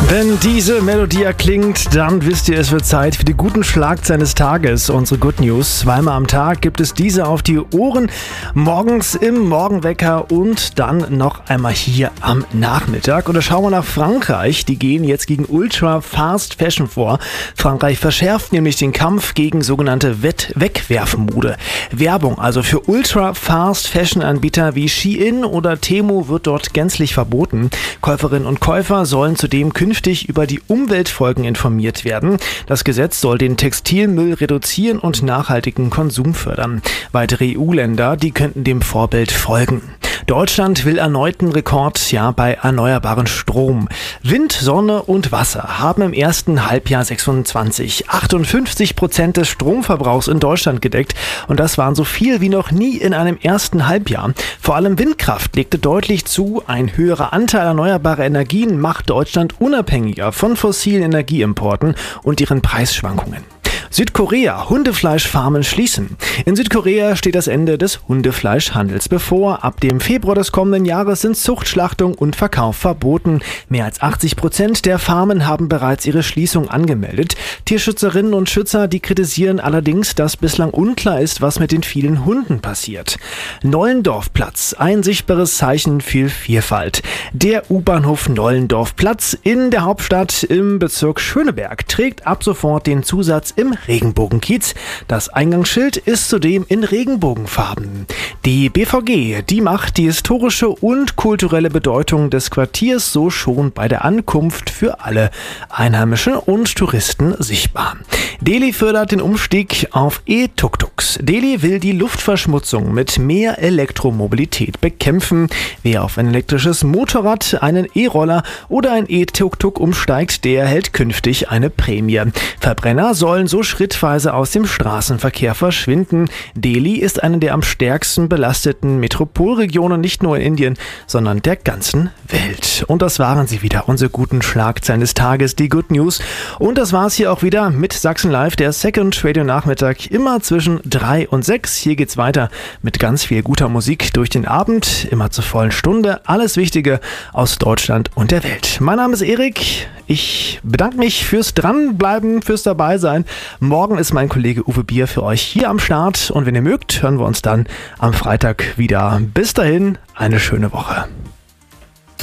Wenn diese Melodie erklingt, dann wisst ihr, es wird Zeit für die guten Schlagzeilen des Tages. Unsere Good News. Zweimal am Tag gibt es diese auf die Ohren. Morgens im Morgenwecker und dann noch einmal hier am Nachmittag. Und da schauen wir nach Frankreich. Die gehen jetzt gegen Ultra Fast Fashion vor. Frankreich verschärft nämlich den Kampf gegen sogenannte Wegwerfmode. Werbung also für Ultra Fast Fashion Anbieter wie Shein oder Temu wird dort gänzlich verboten. Käuferinnen und Käufer sollen zudem künftig über die Umweltfolgen informiert werden. Das Gesetz soll den Textilmüll reduzieren und nachhaltigen Konsum fördern. Weitere EU-Länder, die könnten dem Vorbild folgen. Deutschland will erneuten Rekord bei erneuerbaren Strom. Wind, Sonne und Wasser haben im ersten Halbjahr 26 58% des Stromverbrauchs in Deutschland gedeckt. Und das waren so viel wie noch nie in einem ersten Halbjahr. Vor allem Windkraft legte deutlich zu. Ein höherer Anteil erneuerbarer Energien macht Deutschland unabhängiger von fossilen Energieimporten und ihren Preisschwankungen. Südkorea, Hundefleischfarmen schließen. In Südkorea steht das Ende des Hundefleischhandels bevor. Ab dem Februar des kommenden Jahres sind Zuchtschlachtung und Verkauf verboten. Mehr als 80% der Farmen haben bereits ihre Schließung angemeldet. Tierschützerinnen und Schützer, die kritisieren allerdings, dass bislang unklar ist, was mit den vielen Hunden passiert. Nollendorfplatz, ein sichtbares Zeichen für Vielfalt. Der U-Bahnhof Nollendorfplatz in der Hauptstadt im Bezirk Schöneberg trägt ab sofort den Zusatz im Regenbogenkiez. Das Eingangsschild ist zudem in Regenbogenfarben. Die BVG, die macht die historische und kulturelle Bedeutung des Quartiers so schon bei der Ankunft für alle Einheimischen und Touristen sichtbar. Delhi fördert den Umstieg auf E-Tuk-Tuks. Delhi will die Luftverschmutzung mit mehr Elektromobilität bekämpfen. Wer auf ein elektrisches Motorrad, einen E-Roller oder ein E-Tuk-Tuk umsteigt, der erhält künftig eine Prämie. Verbrenner sollen so schrittweise aus dem Straßenverkehr verschwinden. Delhi ist eine der am stärksten belasteten Metropolregionen nicht nur in Indien, sondern der ganzen Welt. Und das waren sie wieder, unsere guten Schlagzeilen des Tages, die Good News. Und das war's hier auch wieder mit Sachsen Live, der Second Radio Nachmittag, immer zwischen 3 und 6. Hier geht's weiter mit ganz viel guter Musik durch den Abend, immer zur vollen Stunde. Alles Wichtige aus Deutschland und der Welt. Mein Name ist Erik. Ich bedanke mich fürs Dranbleiben, fürs Dabeisein. Morgen ist mein Kollege Uwe Bier für euch hier am Start. Und wenn ihr mögt, hören wir uns dann am Freitag wieder. Bis dahin, eine schöne Woche.